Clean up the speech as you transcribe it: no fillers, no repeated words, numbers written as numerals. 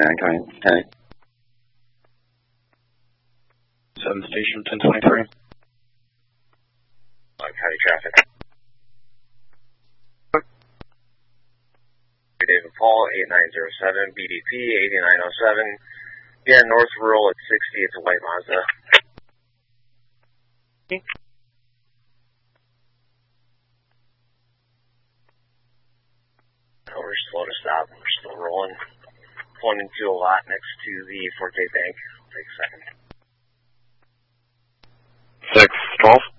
County. 7 Station 1023. County traffic. David Paul, 8907, BDP 8907. Yeah, North Rural at 60, it's a white Mazda. Okay. Oh, we're slow to stop. We're still rolling. Pulling into a lot next to the Forte Bank. It'll take a second. 612.